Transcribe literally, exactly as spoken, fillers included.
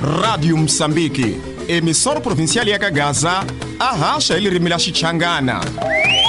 Rádio Moçambique, emissora provincial ya Kagaza, a racha ele rimila Xichangana.